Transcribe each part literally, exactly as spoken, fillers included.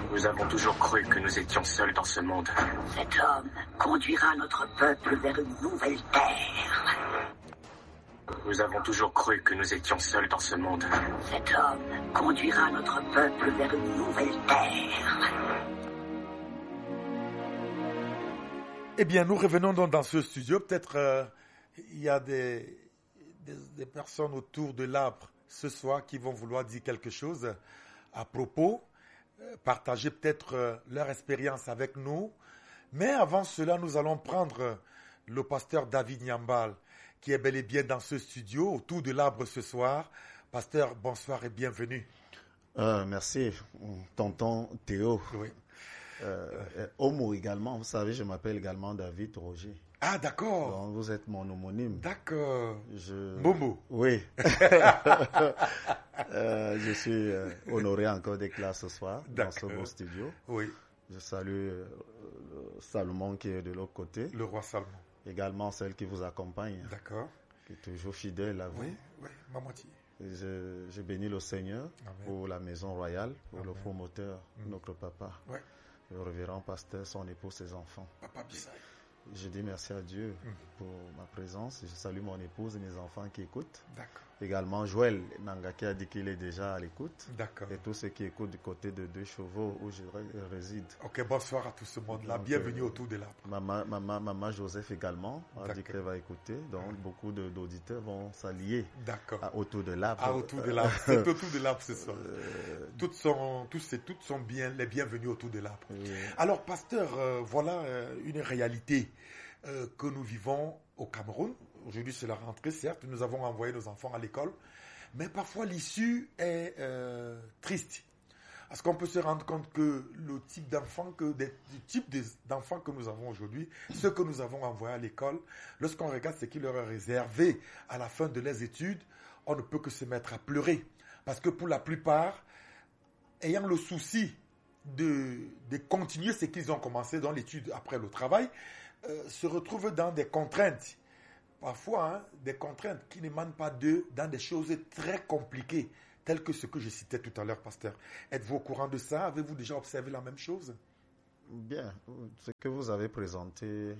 Nous avons toujours cru que nous étions seuls dans ce monde. Cet homme conduira notre peuple vers une nouvelle terre. Nous avons toujours cru que nous étions seuls dans ce monde. Cet homme conduira notre peuple vers une nouvelle terre. Eh bien, nous revenons donc dans ce studio. Peut-être euh, il y a des, des, des personnes autour de l'arbre ce soir qui vont vouloir dire quelque chose à propos, euh, partager peut-être euh, leur expérience avec nous. Mais avant cela, nous allons prendre le pasteur David Nyambal, qui est bel et bien dans ce studio, autour de l'arbre ce soir. Pasteur, bonsoir et bienvenue. Euh, merci, tonton Théo. Oui. Euh, euh, Homo également, vous savez, je m'appelle également David Roger. Ah, d'accord. Donc, vous êtes mon homonyme. D'accord. Je... Momo. Oui. euh, je suis euh, honoré encore d'être là ce soir, dans ce beau studio. Oui. Je salue euh, Salomon qui est de l'autre côté. Le roi Salomon. Également celle qui vous accompagne. D'accord. Qui est toujours fidèle à vous. Oui, oui, ma moitié. Je, je bénis le Seigneur. Amen. Pour la maison royale, pour Amen. Le promoteur, mm. notre papa. Ouais. Le révérend pasteur, son époux, ses enfants. Papa Bissaï. Je dis merci à Dieu mm. pour ma présence. Je salue mon épouse et mes enfants qui écoutent. D'accord. Également Joël Nangaki a dit qu'il est déjà à l'écoute. D'accord. Et tous ceux qui écoutent du côté de Deux Chevaux où je réside. Ok, bonsoir à tout ce monde-là. Donc, bienvenue euh, autour de l'arbre. Maman, maman, maman Joseph également a dit qu'elle va écouter. Donc mm. beaucoup de, d'auditeurs vont s'allier à, autour de l'arbre. Ah, autour de l'arbre. C'est autour de l'arbre ce soir. Euh, toutes sont, tous et toutes sont bien, les bienvenus autour de l'arbre. Oui. Alors, pasteur, euh, voilà euh, une réalité euh, que nous vivons au Cameroun. Aujourd'hui, c'est la rentrée, certes, nous avons envoyé nos enfants à l'école, mais parfois l'issue est euh, triste. Parce qu'on peut se rendre compte que le type d'enfant que, des, du type d'enfants que nous avons aujourd'hui, ceux que nous avons envoyés à l'école, lorsqu'on regarde ce qui leur est réservé à la fin de leurs études, on ne peut que se mettre à pleurer. Parce que pour la plupart, ayant le souci de, de continuer ce qu'ils ont commencé dans l'étude après le travail, euh, se retrouvent dans des contraintes. Parfois, hein, des contraintes qui n'émanent pas d'eux dans des choses très compliquées, telles que ce que je citais tout à l'heure, pasteur. Êtes-vous au courant de ça? Avez-vous déjà observé la même chose? Bien. Ce que vous avez présenté,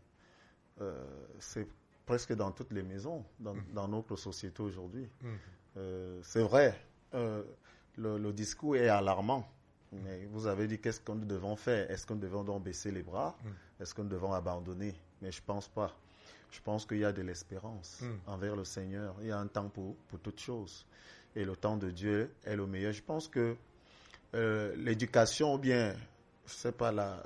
euh, c'est presque dans toutes les maisons, dans, mmh. dans notre société aujourd'hui. Mmh. Euh, c'est vrai, euh, le, le discours est alarmant. Mais vous avez dit qu'est-ce que nous devons faire? Est-ce que nous devons donc baisser les bras? Mmh. Est-ce que nous devons abandonner? Mais je ne pense pas. Je pense qu'il y a de l'espérance mm. envers le Seigneur. Il y a un temps pour, pour toutes choses. Et le temps de Dieu est le meilleur. Je pense que euh, l'éducation, ou bien, je ne sais pas, la,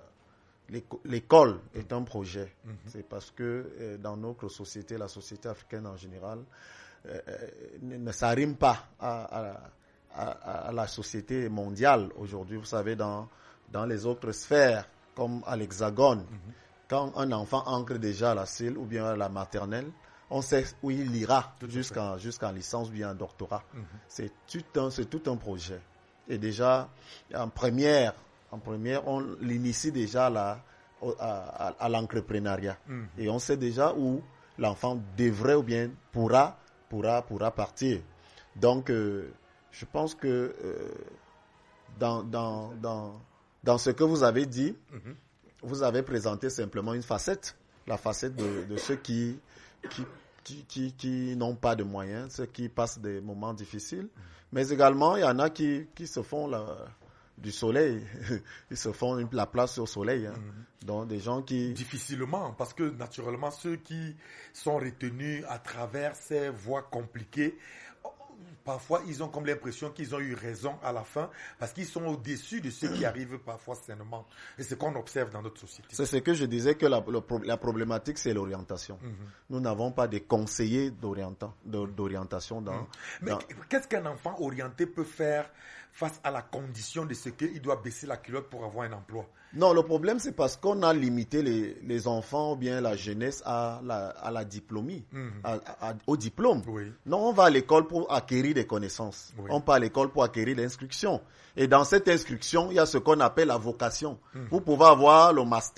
l'école est un projet. Mm-hmm. C'est parce que euh, dans notre société, la société africaine en général, euh, ne, ne s'arrime pas à, à, à, à la société mondiale aujourd'hui. Vous savez, dans, dans les autres sphères, comme à l'Hexagone, mm-hmm. Quand un enfant entre déjà à la C I L ou bien à la maternelle, on sait où il ira jusqu'en, jusqu'en licence ou bien en doctorat. Mm-hmm. C'est tout un, c'est tout un projet. Et déjà, en première, en première on l'initie déjà à, la, à, à, à l'entrepreneuriat. Mm-hmm. Et on sait déjà où l'enfant devrait ou bien pourra, pourra, pourra partir. Donc, euh, je pense que euh, dans, dans, dans, dans ce que vous avez dit, mm-hmm. vous avez présenté simplement une facette, la facette de, de ceux qui, qui, qui, qui, qui n'ont pas de moyens, ceux qui passent des moments difficiles. Mais également, il y en a qui, qui se font la, du soleil, ils se font une, la place au soleil. Hein. Mm-hmm. Donc, des gens qui... Difficilement, parce que naturellement, ceux qui sont retenus à travers ces voies compliquées, parfois, ils ont comme l'impression qu'ils ont eu raison à la fin parce qu'ils sont au-dessus de ceux qui arrivent parfois sainement. Et c'est ce qu'on observe dans notre société. C'est ce que je disais que la, le, la problématique, c'est l'orientation. Mm-hmm. Nous n'avons pas de conseillers d'orientation, d'orientation dans... Mm-hmm. Mais dans... qu'est-ce qu'un enfant orienté peut faire face à la condition de ce qu'il doit baisser la culotte pour avoir un emploi? Non, le problème, c'est parce qu'on a limité les, les enfants ou bien la jeunesse à la, à la diplômie, mm-hmm. à, à, au diplôme. Oui. Non, on va à l'école pour acquérir des connaissances. Oui. On part à l'école pour acquérir l'instruction. Et dans cette instruction, il y a ce qu'on appelle la vocation. Mm-hmm. Pour pouvoir avoir le master,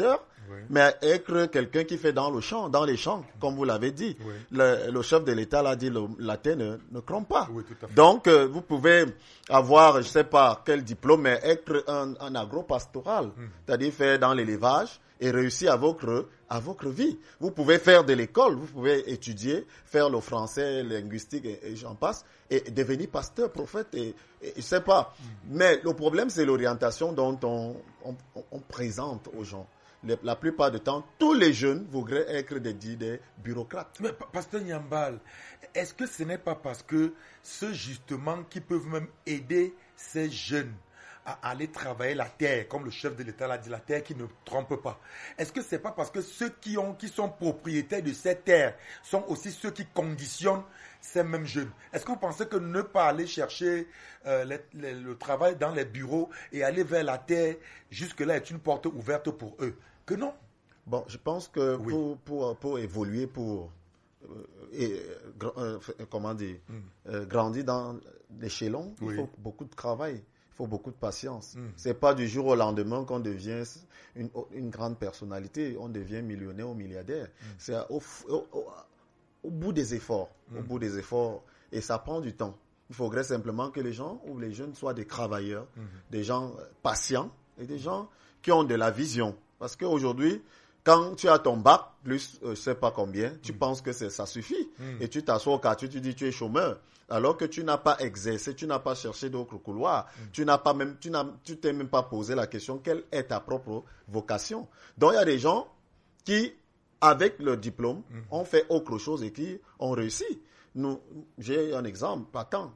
oui. mais être quelqu'un qui fait dans le champ, dans les champs, comme vous l'avez dit. Oui. Le, le chef de l'État l'a dit, le, la terre ne, ne crompe pas. Oui, tout à fait. Donc, euh, vous pouvez avoir, je sais pas quel diplôme, mais être un, un agro-pastoral, mmh. c'est-à-dire faire dans l'élevage et réussir à votre, à votre vie. Vous pouvez faire de l'école, vous pouvez étudier, faire le français, linguistique et, et j'en passe, et devenir pasteur, prophète, et, et je sais pas. Mmh. Mais le problème, c'est l'orientation dont on, on, on présente aux gens. Le, la plupart du temps, tous les jeunes voudraient être des, des bureaucrates. Mais pasteur Nyambal, est-ce que ce n'est pas parce que ceux justement qui peuvent même aider ces jeunes à aller travailler la terre, comme le chef de l'État l'a dit, la terre qui ne trompe pas. Est-ce que c'est pas parce que ceux qui ont, qui sont propriétaires de cette terre sont aussi ceux qui conditionnent ces mêmes jeunes? Est-ce que vous pensez que ne pas aller chercher euh, les, les, le travail dans les bureaux et aller vers la terre, jusque-là est une porte ouverte pour eux? Que non? Bon, je pense que oui. pour, pour, pour évoluer, pour euh, et, euh, comment dire, mm. euh, grandir dans l'échelon, oui. il faut beaucoup de travail. Il faut beaucoup de patience. Mmh. C'est pas du jour au lendemain qu'on devient une, une grande personnalité, on devient millionnaire ou milliardaire. Mmh. C'est au, au, au, au bout des efforts, mmh. au bout des efforts, et ça prend du temps. Il faudrait simplement que les gens ou les jeunes soient des travailleurs, mmh. des gens patients et des gens qui ont de la vision. Parce qu'aujourd'hui, quand tu as ton bac, plus euh, je sais pas combien, tu mmh. penses que c'est, ça suffit. Mmh. Et tu t'assois au quartier, tu dis tu es chômeur. Alors que tu n'as pas exercé, tu n'as pas cherché d'autres couloirs, mmh. tu n'as pas même, tu n'as, tu t'es même pas posé la question quelle est ta propre vocation. Donc il y a des gens qui, avec leur diplôme, mmh. ont fait autre chose et qui ont réussi. Nous, j'ai un exemple, pas quand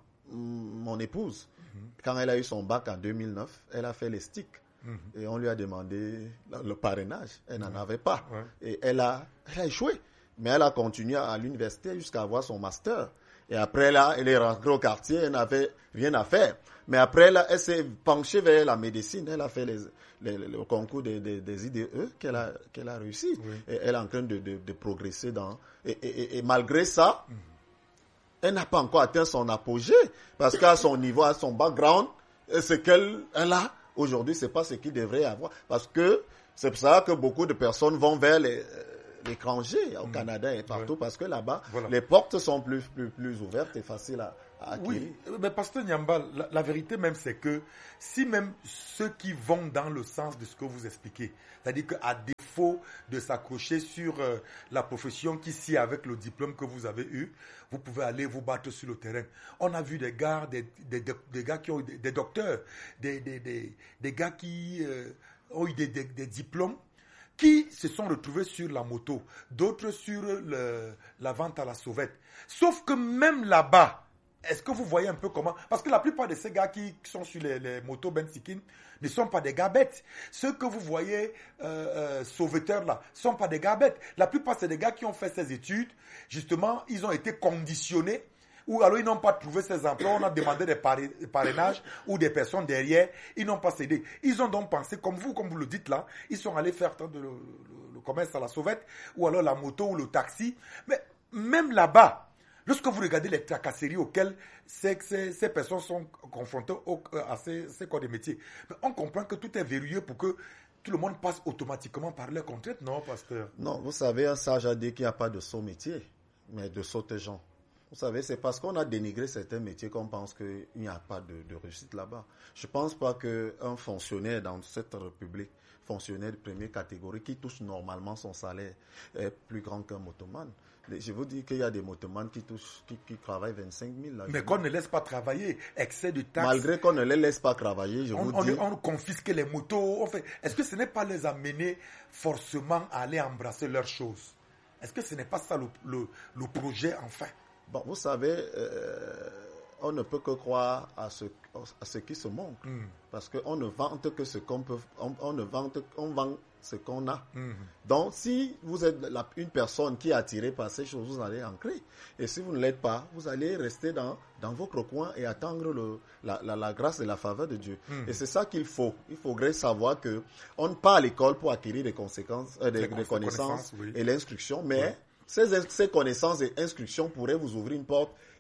mon épouse, mmh. quand elle a eu son bac en deux mille neuf, elle a fait les sticks. Mmh. Et on lui a demandé le parrainage. Elle n'en mmh. avait pas. Ouais. Et elle a, elle a échoué. Mais elle a continué à l'université jusqu'à avoir son master. Et après, là, elle est rentrée au quartier, elle n'avait rien à faire. Mais après, là, elle s'est penchée vers la médecine. Elle a fait les, les, le concours des, des, des I D E qu'elle a, qu'elle a réussi. Oui. Et elle est en train de, de, de progresser dans... Et, et, et malgré ça, mmh. elle n'a pas encore atteint son apogée. Parce qu'à son niveau, à son background, ce qu'elle elle a aujourd'hui, c'est pas ce qu'il devrait avoir. Parce que c'est pour ça que beaucoup de personnes vont vers les... l'étranger, au mmh. Canada et partout, ouais. parce que là-bas, voilà. les portes sont plus, plus, plus ouvertes et faciles à, à acquérir. Oui, mais pasteur Nyambal, la, la vérité même, c'est que si même ceux qui vont dans le sens de ce que vous expliquez, c'est-à-dire qu'à défaut de s'accrocher sur euh, la profession qui s'y avec le diplôme que vous avez eu, vous pouvez aller vous battre sur le terrain. On a vu des gars, des, des, des, des gars qui ont eu des, des docteurs, des, des, des, des gars qui euh, ont eu des, des, des diplômes, qui se sont retrouvés sur la moto, d'autres sur le, la vente à la sauvette. Sauf que même là-bas, est-ce que vous voyez un peu comment... Parce que la plupart de ces gars qui sont sur les, les motos Bensikin ne sont pas des gars bêtes. Ceux que vous voyez euh, euh, sauveteurs là, ne sont pas des gars bêtes. La plupart, c'est des gars qui ont fait ces études. Justement, ils ont été conditionnés. Ou alors ils n'ont pas trouvé ces emplois, on a demandé des parrainages ou des personnes derrière, ils n'ont pas cédé. Ils ont donc pensé, comme vous, comme vous le dites là, ils sont allés faire le, le, le commerce à la sauvette, ou alors la moto ou le taxi. Mais même là-bas, lorsque vous regardez les tracasseries auxquelles ces, ces, ces personnes sont confrontées au, à ces, ces corps de métier, on comprend que tout est verrouillé pour que tout le monde passe automatiquement par leur contrainte, non, pasteur? Non, vous savez, un sage a dit qu'il n'y a pas de saut métier, mais de saute gens. Vous savez, c'est parce qu'on a dénigré certains métiers qu'on pense qu'il n'y a pas de, de réussite là-bas. Je ne pense pas qu'un fonctionnaire dans cette République, fonctionnaire de première catégorie, qui touche normalement son salaire, est plus grand qu'un motoman. Je vous dis qu'il y a des motomans qui, touchent, qui, qui travaillent vingt-cinq mille. Là, mais qu'on ne laisse pas travailler, excès de taxes. Malgré qu'on ne les laisse pas travailler, je on, vous on, dis... On confisque les motos. On fait, est-ce que ce n'est pas les amener forcément à aller embrasser leurs choses? Est-ce que ce n'est pas ça le, le, le projet, enfin? Bon, vous savez, euh, on ne peut que croire à ce, à ce qui se montre. Mm. Parce qu'on ne vante que ce qu'on peut, on, on ne vante, on vend ce qu'on a. Mm. Donc, si vous êtes la, une personne qui est attirée par ces choses, vous allez ancrer. Et si vous ne l'êtes pas, vous allez rester dans, dans votre coin et attendre le, la, la, la grâce et la faveur de Dieu. Mm. Et c'est ça qu'il faut. Il faudrait savoir que on ne part à l'école pour acquérir des conséquences, euh, des, des connaissances, connaissances oui. et l'instruction, mais... Oui. Ces, ces connaissances et instructions pourraient vous ouvrir une porte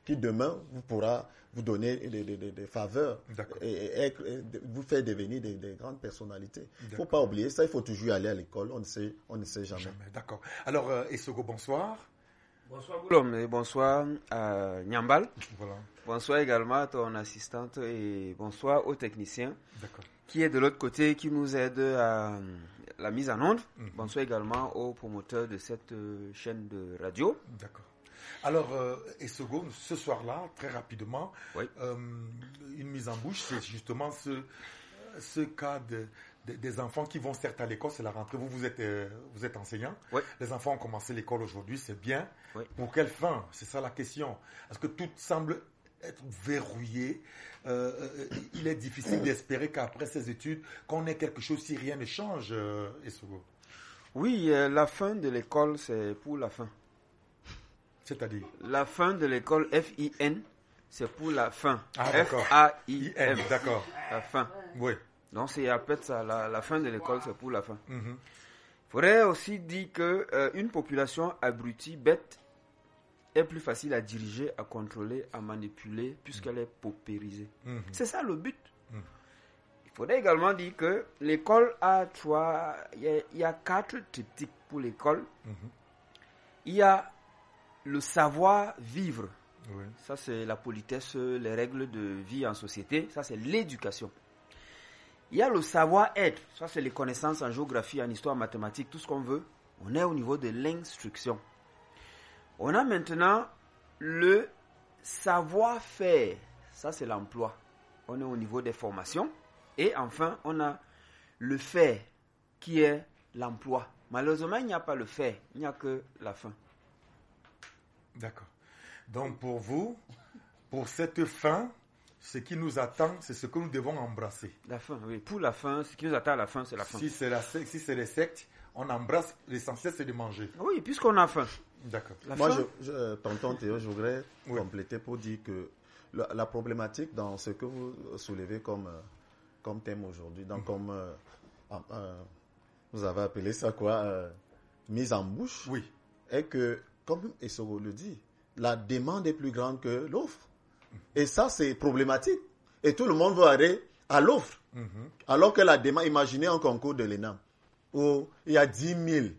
qui demain vous pourra vous donner des, des, des, des faveurs et, et, et, et vous faire devenir des, des grandes personnalités. Il ne faut pas oublier ça, il faut toujours aller à l'école, on ne sait, on ne sait jamais. jamais. D'accord. Alors, euh, Essogo, bonsoir. Bonsoir Boulom et bonsoir à Nyambal. Voilà. Bonsoir également à ton assistante et bonsoir aux techniciens qui est de l'autre côté, qui nous aide à la mise en onde. Mm-hmm. Bonsoir également aux promoteurs de cette chaîne de radio. D'accord. Alors, euh, Essogo, ce soir-là, très rapidement, oui. euh, une mise en bouche, c'est justement ce, ce cas de, de, des enfants qui vont certes à l'école, c'est la rentrée. Vous, vous êtes, euh, vous êtes enseignant. Oui. Les enfants ont commencé l'école aujourd'hui, c'est bien. Oui. Pour quelle fin? C'est ça la question. Est-ce que tout semble être verrouillé? euh, euh, Il est difficile d'espérer qu'après ces études, qu'on ait quelque chose si rien ne change, euh, Essogo. Oui, euh, la fin de l'école, c'est pour la fin. C'est-à-dire? La fin de l'école F I N, c'est pour la fin. Ah, F A I N. D'accord. La fin. Oui. Donc, c'est appelé ça, la, la fin de l'école, c'est pour la fin. Il mm-hmm. faudrait aussi dire qu'une euh, population abrutie, bête, est plus facile à diriger, à contrôler, à manipuler, puisqu'elle est paupérisée. Mm-hmm. C'est ça le but. Mm-hmm. Il faudrait également dire que l'école a trois, il y a, il y a quatre triptyques pour l'école. Mm-hmm. Il y a le savoir-vivre. Oui. Ça, c'est la politesse, les règles de vie en société. Ça, c'est l'éducation. Il y a le savoir-être. Ça, c'est les connaissances en géographie, en histoire, en mathématiques, tout ce qu'on veut. On est au niveau de l'instruction. On a maintenant le savoir-faire. Ça, c'est l'emploi. On est au niveau des formations. Et enfin, on a le faire, qui est l'emploi. Malheureusement, il n'y a pas le faire. Il n'y a que la fin. D'accord. Donc, pour vous, pour cette fin, ce qui nous attend, c'est ce que nous devons embrasser. La fin, oui. Pour la fin, ce qui nous attend à la fin, c'est la fin. Si c'est, la, si c'est les sectes, on embrasse, l'essentiel, c'est de manger. Oui, puisqu'on a faim. D'accord. La Moi, fin... je, je, tonton Théo, je voudrais oui. compléter pour dire que la, la problématique dans ce que vous soulevez comme, comme thème aujourd'hui, donc mmh. comme euh, euh, vous avez appelé ça quoi, euh, mise en bouche, oui. est que, comme Essogo le dit, la demande est plus grande que l'offre. Et ça, c'est problématique. Et tout le monde veut aller à l'offre. Mm-hmm. Alors que la demande, imaginez un concours de l'E N A M où il y a dix mille.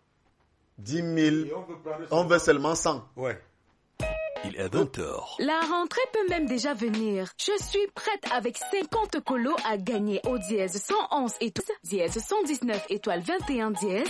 dix mille, on veut, on veut seulement cent. Ouais. Il est vingt heures. La rentrée peut même déjà venir. Je suis prête avec cinquante colos à gagner au dièse cent onze étoile, dièse cent dix-neuf étoile vingt et un dièse.